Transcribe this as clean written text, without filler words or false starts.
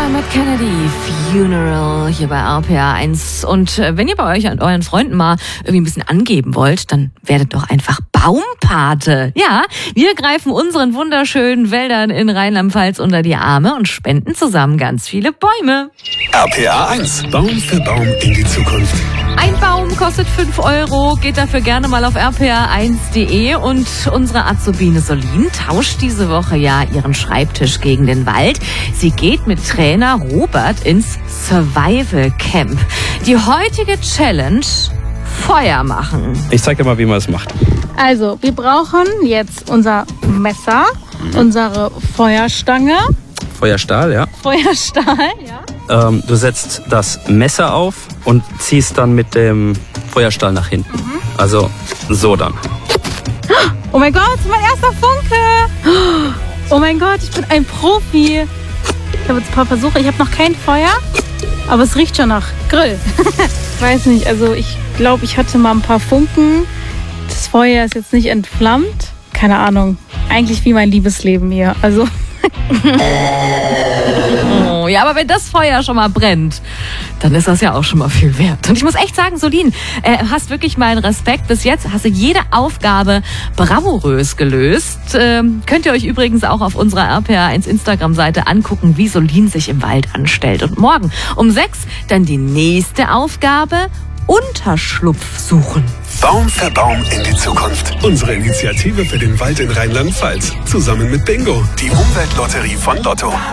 Matt Kennedy, Funeral hier bei RPA 1. Und wenn ihr bei euch und euren Freunden mal irgendwie ein bisschen angeben wollt, dann werdet doch einfach Baumpate. Ja, wir greifen unseren wunderschönen Wäldern in Rheinland-Pfalz unter die Arme und spenden zusammen ganz viele Bäume. RPA 1, Baum für Baum in die Zukunft. Ein Baum kostet 5 €, geht dafür gerne mal auf rpa1.de und unsere Azubine Solin tauscht diese Woche ja ihren Schreibtisch gegen den Wald. Sie geht mit Trainer Robert ins Survival Camp. Die heutige Challenge: Feuer machen. Ich zeig dir mal, wie man es macht. Also, wir brauchen jetzt unser Messer, unsere Feuerstange. Feuerstahl, ja. Feuerstahl, ja. Du setzt das Messer auf und ziehst dann mit dem Feuerstahl nach hinten. Also so dann. Oh mein Gott, mein erster Funke. Oh mein Gott, ich bin ein Profi. Ich habe jetzt ein paar Versuche. Ich habe noch kein Feuer, aber es riecht schon nach Grill. Ich weiß nicht, also ich glaube, ich hatte mal ein paar Funken. Das Feuer ist jetzt nicht entflammt. Keine Ahnung. Eigentlich wie mein Liebesleben hier. Also... Oh, ja, aber wenn das Feuer schon mal brennt, dann ist das ja auch schon mal viel wert. Und ich muss echt sagen, Solin, hast wirklich meinen Respekt. Bis jetzt hast du jede Aufgabe bravourös gelöst. Könnt ihr euch übrigens auch auf unserer RPA1 Instagram-Seite angucken, wie Solin sich im Wald anstellt. Und morgen um 6 dann die nächste Aufgabe: Unterschlupf suchen. Baum für Baum in die Zukunft. Unsere Initiative für den Wald in Rheinland-Pfalz. Zusammen mit Bingo, die Umweltlotterie von Lotto.